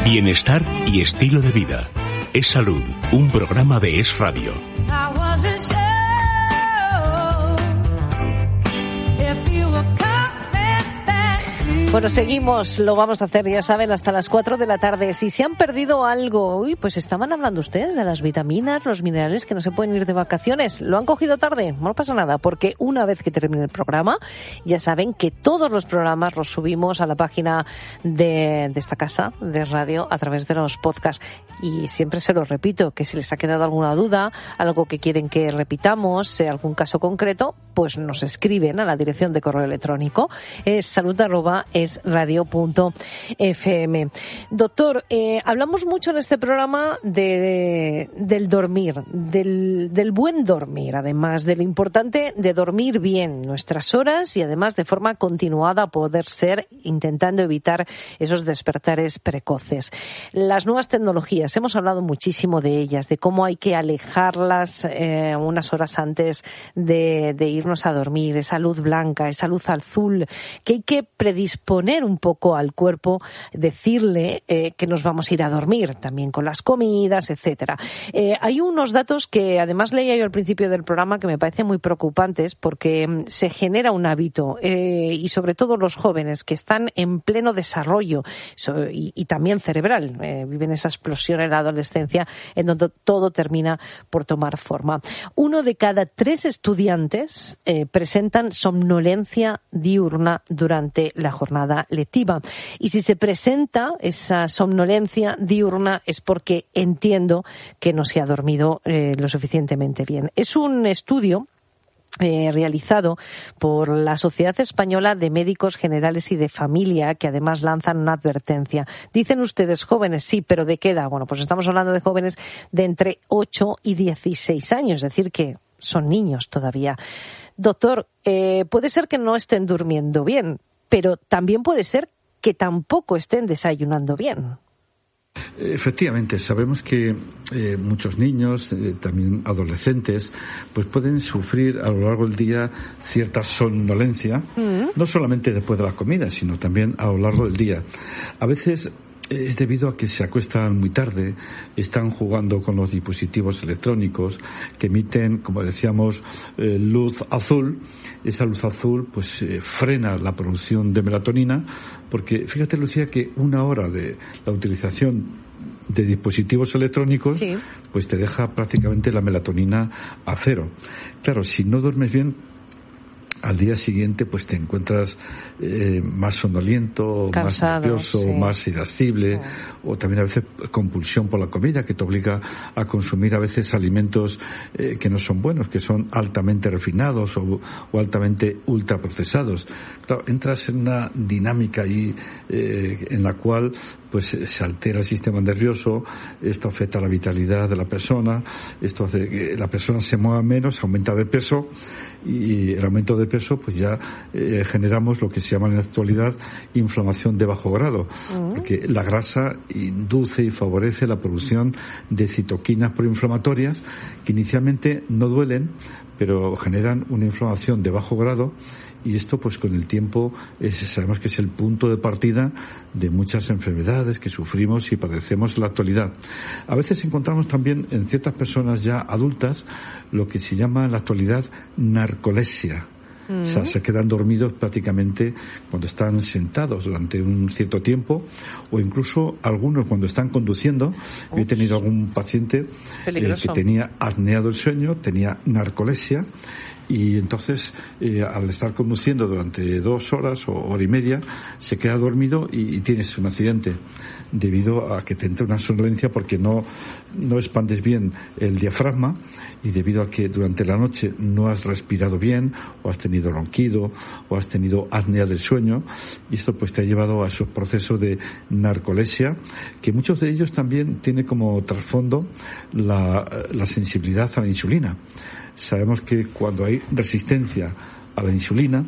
Bienestar y estilo de vida. Es Salud, un programa de Es Radio. Bueno, seguimos, lo vamos a hacer, ya saben, hasta las 4 de la tarde. Si se han perdido algo, pues estaban hablando ustedes de las vitaminas, los minerales que no se pueden ir de vacaciones. ¿Lo han cogido tarde? No pasa nada, porque una vez que termine el programa, ya saben que todos los programas los subimos a la página de esta casa de radio a través de los podcasts. Y siempre se los repito, que si les ha quedado alguna duda, algo que quieren que repitamos, algún caso concreto, pues nos escriben a la dirección de correo electrónico. Es salud@esradio.fm. Doctor, hablamos mucho en este programa del dormir, del buen dormir, además de lo importante de dormir bien nuestras horas y además de forma continuada poder ser, intentando evitar esos despertares precoces. Las nuevas tecnologías, hemos hablado muchísimo de ellas, de cómo hay que alejarlas unas horas antes de irnos a dormir, esa luz blanca, esa luz azul, que hay que predisponer un poco al cuerpo, decirle que nos vamos a ir a dormir, también con las comidas, etcétera. Hay unos datos que además leía yo al principio del programa que me parecen muy preocupantes porque se genera un hábito y sobre todo los jóvenes que están en pleno desarrollo y también cerebral, viven esa explosión en la adolescencia en donde todo termina por tomar forma. 1 de cada 3 estudiantes presentan somnolencia diurna durante la jornada lectiva. Y si se presenta esa somnolencia diurna es porque entiendo que no se ha dormido lo suficientemente bien. Es un estudio realizado por la Sociedad Española de Médicos Generales y de Familia, que además lanzan una advertencia. Dicen ustedes jóvenes, sí, pero ¿de qué edad? Bueno, pues estamos hablando de jóvenes de entre 8 y 16 años, es decir, que son niños todavía. Doctor, puede ser que no estén durmiendo bien, pero también puede ser que tampoco estén desayunando bien. Efectivamente, sabemos que muchos niños, también adolescentes, pues pueden sufrir a lo largo del día cierta somnolencia, no solamente después de la comida, sino también a lo largo del día. A veces es debido a que se acuestan muy tarde, están jugando con los dispositivos electrónicos que emiten, como decíamos, luz azul. Esa luz azul pues frena la producción de melatonina, porque fíjate, Lucía, que 1 hora de la utilización de dispositivos electrónicos, sí, pues te deja prácticamente la melatonina a 0. Claro, si no duermes bien, al día siguiente pues te encuentras más somnoliento, cansado, más nervioso, sí, más irascible, o también a veces compulsión por la comida, que te obliga a consumir a veces alimentos que no son buenos, que son altamente refinados o altamente ultraprocesados. Claro, entras en una dinámica ahí en la cual pues se altera el sistema nervioso, esto afecta a la vitalidad de la persona, esto hace que la persona se mueva menos, aumenta de peso, y el aumento de peso pues ya generamos lo que se llama en la actualidad inflamación de bajo grado, porque la grasa induce y favorece la producción de citoquinas proinflamatorias que inicialmente no duelen, pero generan una inflamación de bajo grado, y esto pues con el tiempo sabemos que es el punto de partida de muchas enfermedades que sufrimos y padecemos en la actualidad. A veces encontramos también en ciertas personas ya adultas lo que se llama en la actualidad narcolepsia. O sea, se quedan dormidos prácticamente cuando están sentados durante un cierto tiempo, o incluso algunos cuando están conduciendo. Yo he tenido algún paciente que tenía apnea del sueño, tenía narcolepsia, y entonces al estar conduciendo durante 2 horas o hora y media se queda dormido y tienes un accidente debido a que te entra una somnolencia porque no expandes bien el diafragma, y debido a que durante la noche no has respirado bien, o has tenido ronquido, o has tenido apnea del sueño, y esto pues te ha llevado a esos procesos de narcolepsia, que muchos de ellos también tienen como trasfondo la sensibilidad a la insulina. Sabemos que cuando hay resistencia a la insulina,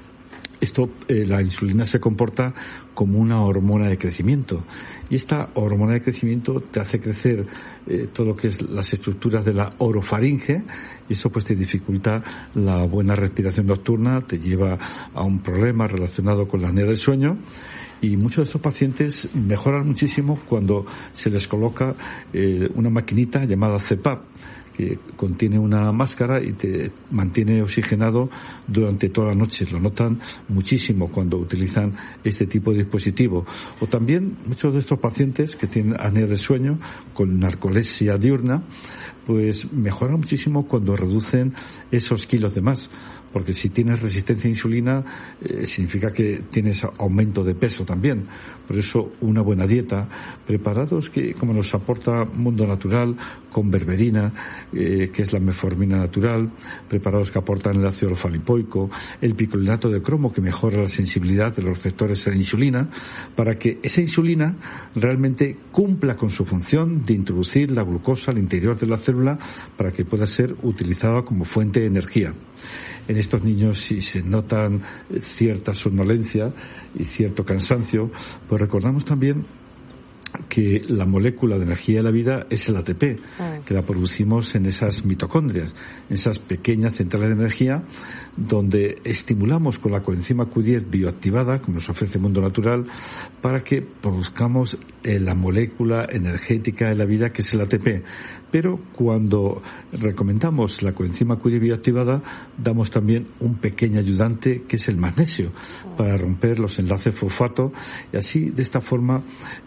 la insulina se comporta como una hormona de crecimiento, y esta hormona de crecimiento te hace crecer todo lo que es las estructuras de la orofaringe, y eso pues te dificulta la buena respiración nocturna, te lleva a un problema relacionado con la apnea del sueño. Y muchos de estos pacientes mejoran muchísimo cuando se les coloca una maquinita llamada CPAP, que contiene una máscara y te mantiene oxigenado durante toda la noche. Lo notan muchísimo cuando utilizan este tipo de dispositivo. O también muchos de estos pacientes que tienen apnea de sueño con narcolepsia diurna, pues mejoran muchísimo cuando reducen esos kilos de más. Porque si tienes resistencia a insulina, significa que tienes aumento de peso también. Por eso, una buena dieta, preparados que, como nos aporta Mundo Natural, con berberina, que es la metformina natural, preparados que aportan el ácido alfa-lipoico, el picolinato de cromo, que mejora la sensibilidad de los receptores a la insulina, para que esa insulina realmente cumpla con su función de introducir la glucosa al interior de la célula para que pueda ser utilizada como fuente de energía. En estos niños, si se notan cierta somnolencia y cierto cansancio, pues recordamos también que la molécula de energía de la vida es el ATP, que la producimos en esas mitocondrias, en esas pequeñas centrales de energía, donde estimulamos con la coenzima Q10 bioactivada, como nos ofrece Mundo Natural, para que produzcamos la molécula energética de la vida, que es el ATP. Pero cuando recomendamos la coenzima Q10 bioactivada, damos también un pequeño ayudante, que es el magnesio, para romper los enlaces fosfato, y así, de esta forma,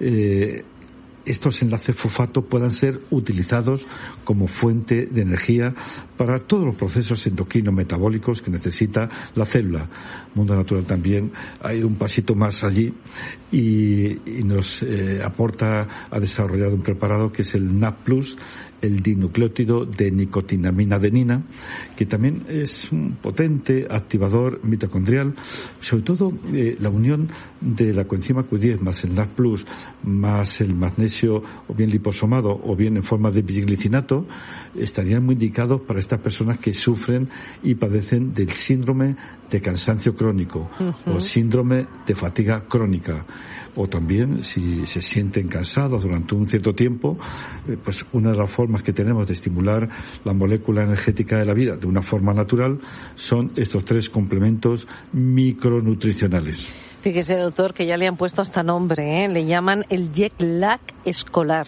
estos enlaces fosfato puedan ser utilizados como fuente de energía para todos los procesos endocrinos metabólicos que necesita la célula. Mundo Natural también ha ido un pasito más allí y nos ha desarrollado un preparado que es el NAP+, el dinucleótido de nicotinamina adenina, que también es un potente activador mitocondrial. Sobre todo la unión de la coenzima Q10 más el NAC+, más el magnesio, o bien liposomado o bien en forma de bisglicinato, estarían muy indicados para estas personas que sufren y padecen del síndrome de cansancio crónico o síndrome de fatiga crónica. O también, si se sienten cansados durante un cierto tiempo, pues una de las formas que tenemos de estimular la molécula energética de la vida de una forma natural son estos 3 complementos micronutricionales. Fíjese, doctor, que ya le han puesto hasta nombre, le llaman el jet lag escolar.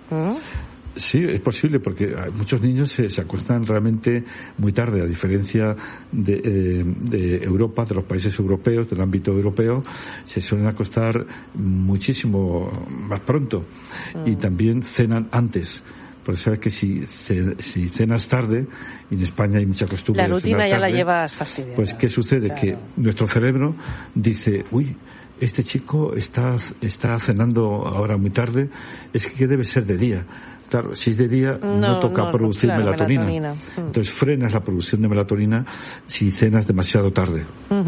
Sí, es posible, porque muchos niños se acuestan realmente muy tarde, a diferencia de Europa, de los países europeos, del ámbito europeo, se suelen acostar muchísimo más pronto y también cenan antes. Por eso es que si cenas tarde, y en España hay mucha costumbre de cenar tarde, la rutina ya la llevas fastidiada. Pues ¿qué sucede? Claro. Que nuestro cerebro dice, uy, este chico está cenando ahora muy tarde, es que debe ser de día. Claro, si es de día no toca producir melatonina. Entonces frenas la producción de melatonina si cenas demasiado tarde.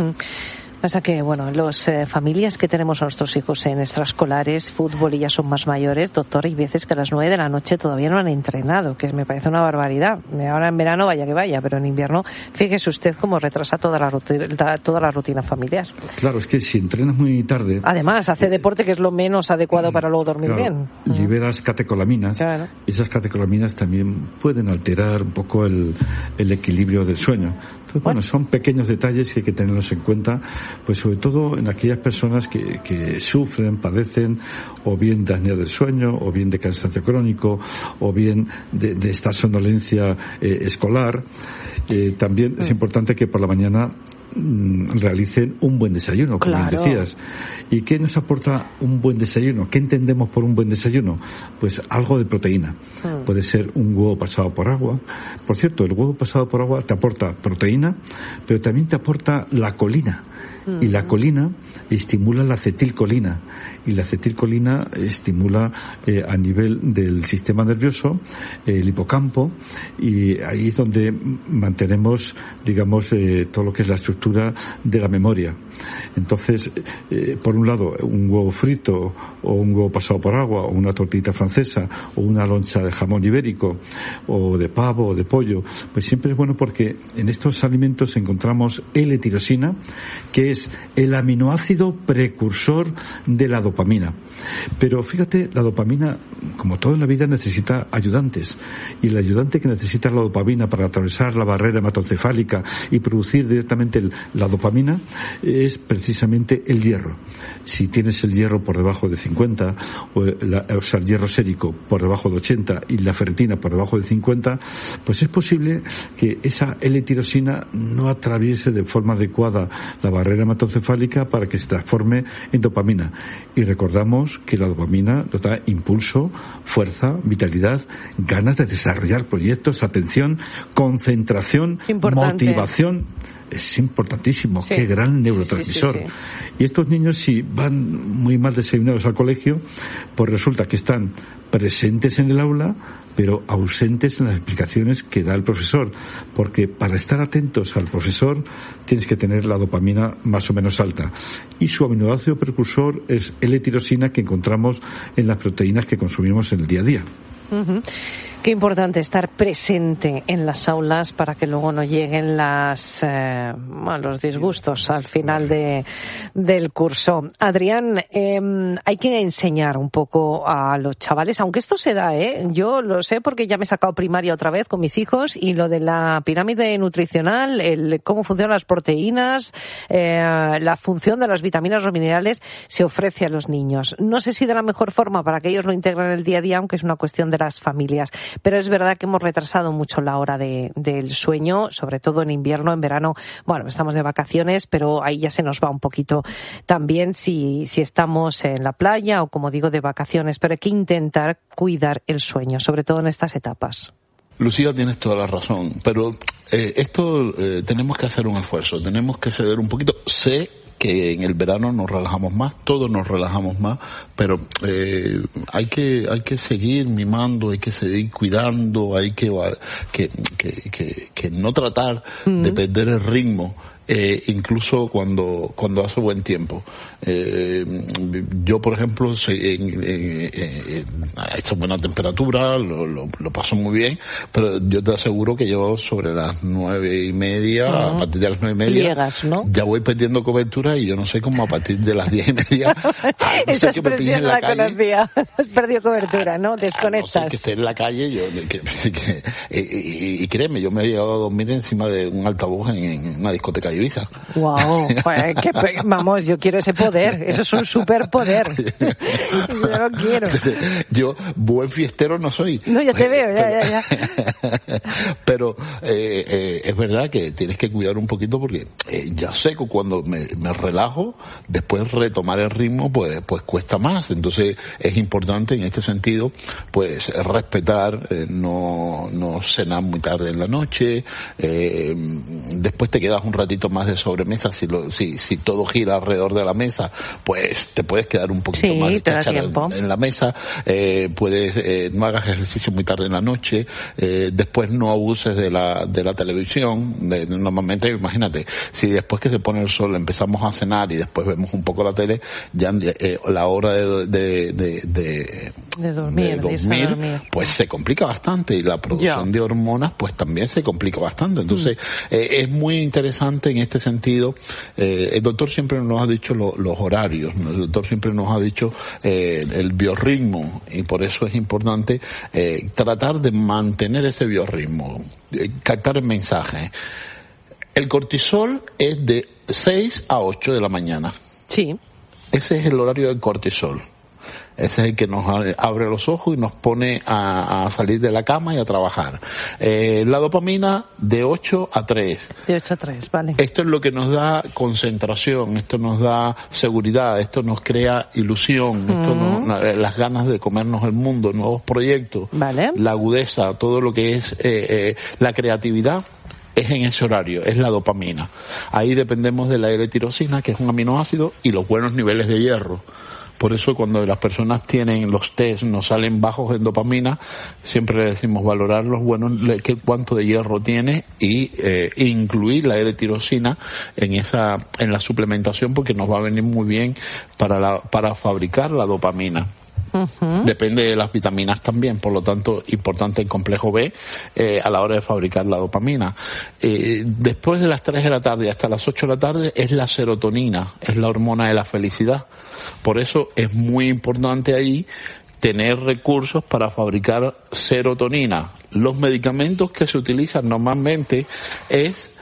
Pasa que, bueno, las familias que tenemos a nuestros hijos en extraescolares, fútbol, y ya son más mayores, doctor, hay veces que a las 9 de la noche todavía no han entrenado, que me parece una barbaridad. Ahora en verano vaya que vaya, pero en invierno, fíjese usted cómo retrasa toda la rutina familiar. Claro, es que si entrenas muy tarde... Además, hace deporte, que es lo menos adecuado para luego dormir bien. Liberas catecolaminas. Claro. Esas catecolaminas también pueden alterar un poco el equilibrio del sueño. Entonces, bueno, son pequeños detalles que hay que tenerlos en cuenta, pues sobre todo en aquellas personas que sufren, padecen, o bien de apnea del sueño, o bien de cansancio crónico, o bien de esta somnolencia escolar. También es importante que por la mañana realicen un buen desayuno, como bien decías. ¿Y qué nos aporta un buen desayuno? ¿Qué entendemos por un buen desayuno? Pues algo de proteína. Puede ser un huevo pasado por agua. Por cierto, el huevo pasado por agua te aporta proteína, pero también te aporta la colina. Y la colina estimula la acetilcolina, y la acetilcolina estimula a nivel del sistema nervioso el hipocampo, y ahí es donde mantenemos, digamos, todo lo que es la estructura de la memoria. Entonces, por un lado, un huevo frito, o un huevo pasado por agua, o una tortita francesa, o una loncha de jamón ibérico, o de pavo, o de pollo, pues siempre es bueno, porque en estos alimentos encontramos L-tirosina, que que es el aminoácido precursor de la dopamina. Pero fíjate, la dopamina, como todo en la vida, necesita ayudantes. Y el ayudante que necesita la dopamina para atravesar la barrera hematoencefálica y producir directamente la dopamina es precisamente el hierro. Si tienes el hierro por debajo de 50, o sea, el hierro sérico por debajo de 80 y la ferritina por debajo de 50, pues es posible que esa L-tirosina no atraviese de forma adecuada la barrera hematoencefálica para que se transforme en dopamina. Y recordamos que la dopamina nos da impulso, fuerza, vitalidad, ganas de desarrollar proyectos, atención, concentración, motivación. Es importantísimo, sí. Qué gran neurotransmisor. Sí. Y estos niños, si van muy mal desayunados al colegio, pues resulta que están presentes en el aula, pero ausentes en las explicaciones que da el profesor, porque para estar atentos al profesor tienes que tener la dopamina más o menos alta. Y su aminoácido precursor es L-tirosina, que encontramos en las proteínas que consumimos en el día a día. Uh-huh. Qué importante estar presente en las aulas para que luego no lleguen los disgustos al final del curso. Adrián, hay que enseñar un poco a los chavales, aunque esto se da, yo lo sé porque ya me he sacado primaria otra vez con mis hijos, y lo de la pirámide nutricional, cómo funcionan las proteínas, la función de las vitaminas o minerales se ofrece a los niños. No sé si de la mejor forma para que ellos lo integren en el día a día, aunque es una cuestión de las familias. Pero es verdad que hemos retrasado mucho la hora del sueño, sobre todo en invierno, en verano. Bueno, estamos de vacaciones, pero ahí ya se nos va un poquito también si estamos en la playa o, como digo, de vacaciones. Pero hay que intentar cuidar el sueño, sobre todo en estas etapas. Lucía, tienes toda la razón, pero esto tenemos que hacer un esfuerzo, tenemos que ceder un poquito. Sé que en el verano nos relajamos más, todos nos relajamos más, pero hay que seguir mimando, hay que seguir cuidando, hay que no tratar de perder el ritmo. Incluso cuando hace buen tiempo. Yo, por ejemplo, a esta buena temperatura, lo paso muy bien, pero yo te aseguro que yo sobre las 9:30, a partir de las 9:30, llegas, ¿no? Ya voy perdiendo cobertura, y yo no sé cómo a partir de las 10:30. Esa expresión la conocía. Has perdido cobertura, ¿no? Desconectas. No sé, que esté en la calle, y créeme, yo me he llegado a dormir encima de un altavoz en una discoteca de Ibiza. Wow, vamos, yo quiero ese poder, eso es un superpoder. Yo lo quiero. Yo buen fiestero no soy. No, ya te veo, ya. Pero es verdad que tienes que cuidar un poquito, porque ya sé que cuando me relajo, después retomar el ritmo pues cuesta más. Entonces es importante en este sentido pues respetar, no cenar muy tarde en la noche, después te quedas un ratito más de sobremesa. Si todo gira alrededor de la mesa, pues te puedes quedar un poquito más de cháchara en la mesa, no hagas ejercicio muy tarde en la noche, después no abuses de la televisión. Normalmente, imagínate, si después que se pone el sol empezamos a cenar y después vemos un poco la tele, ya la hora de dormir, pues se complica bastante, y la producción de hormonas pues también se complica bastante. Entonces es muy interesante en este sentido. El doctor siempre nos ha dicho los horarios, ¿no? El doctor siempre nos ha dicho el biorritmo, y por eso es importante tratar de mantener ese biorritmo, captar el mensaje. El cortisol es de 6 a 8 de la mañana. Sí. Ese es el horario del cortisol. Ese es el que nos abre los ojos y nos pone a salir de la cama y a trabajar. La dopamina de 8 a 3. De 8 a 3, vale. Esto es lo que nos da concentración, esto nos da seguridad, esto nos crea ilusión, las ganas de comernos el mundo, nuevos proyectos, vale. La agudeza, todo lo que es la creatividad. Es en ese horario, es la dopamina. Ahí dependemos de la L-tirosina, que es un aminoácido, y los buenos niveles de hierro. Por eso cuando las personas tienen los test, nos salen bajos en dopamina, siempre le decimos valorar los buenos, cuánto de hierro tiene, y incluir la L-tirosina en la suplementación, porque nos va a venir muy bien para fabricar la dopamina. Depende de las vitaminas también, por lo tanto, importante el complejo B a la hora de fabricar la dopamina. Después de las 3 de la tarde hasta las 8 de la tarde es la serotonina, es la hormona de la felicidad. Por eso es muy importante ahí tener recursos para fabricar serotonina. Los medicamentos que se utilizan normalmente es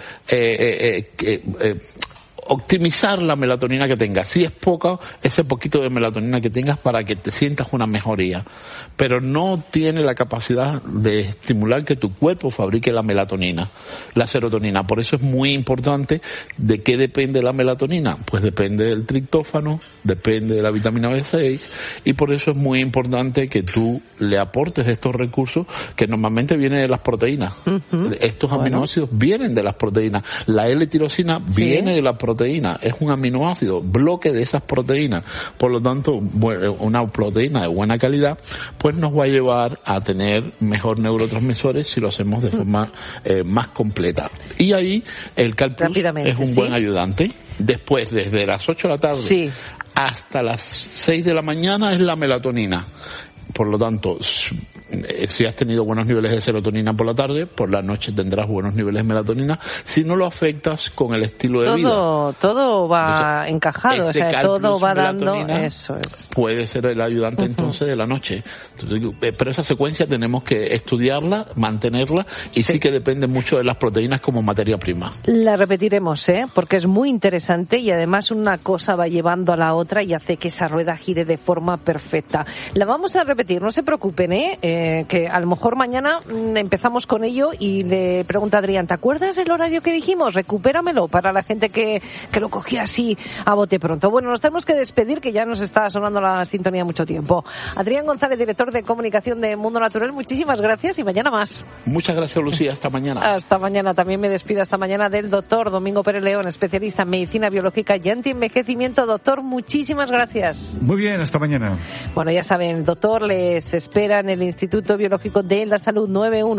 optimizar la melatonina que tengas. Si es poca, ese poquito de melatonina que tengas para que te sientas una mejoría. Pero no tiene la capacidad de estimular que tu cuerpo fabrique la melatonina, la serotonina. Por eso es muy importante. ¿De qué depende la melatonina? Pues depende del triptófano, depende de la vitamina B6, y por eso es muy importante que tú le aportes estos recursos que normalmente vienen de las proteínas. Estos aminoácidos vienen de las proteínas. La L-tirosina viene de las proteínas. Es un aminoácido, bloque de esas proteínas. Por lo tanto, una proteína de buena calidad, pues nos va a llevar a tener mejor neurotransmisores si lo hacemos de forma más completa. Y ahí el CalPlus es un buen ayudante. Después, desde las 8 de la tarde hasta las 6 de la mañana es la melatonina. Por lo tanto, si has tenido buenos niveles de serotonina por la tarde, por la noche tendrás buenos niveles de melatonina. Si no lo afectas con el estilo de vida. Todo va encajado, o sea, todo va dando. Eso es. Puede ser el ayudante entonces de la noche. Entonces, pero esa secuencia tenemos que estudiarla, mantenerla, y sí que depende mucho de las proteínas como materia prima. La repetiremos, porque es muy interesante y además una cosa va llevando a la otra y hace que esa rueda gire de forma perfecta. La vamos a repetir, no se preocupen, que a lo mejor mañana empezamos con ello y le pregunta a Adrián, ¿te acuerdas del horario que dijimos? Recupéramelo para la gente que lo cogía así a bote pronto. Bueno, nos tenemos que despedir, que ya nos está sonando la sintonía mucho tiempo. Adrián González, director de comunicación de Mundo Natural, muchísimas gracias y mañana más. Muchas gracias, Lucía. Hasta mañana. Hasta mañana. También me despido hasta mañana del doctor Domingo Pérez León, especialista en medicina biológica y antienvejecimiento. Doctor, muchísimas gracias. Muy bien, hasta mañana. Bueno, ya saben, doctor les espera en el Instituto Biológico de la Salud,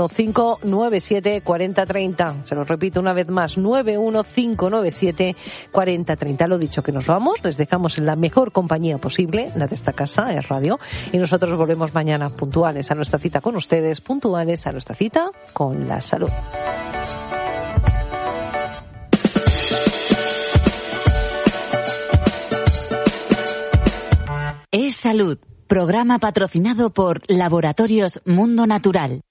915974030. Se lo repito una vez más, 915974030. Lo dicho, que nos vamos, les dejamos en la mejor compañía posible, la de esta casa, es radio, y nosotros volvemos mañana puntuales a nuestra cita con ustedes, puntuales a nuestra cita con la salud. Es Salud, programa patrocinado por Laboratorios Mundo Natural.